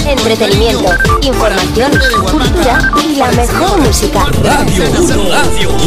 entretenimiento, información, cultura y la mejor música. Radio 1.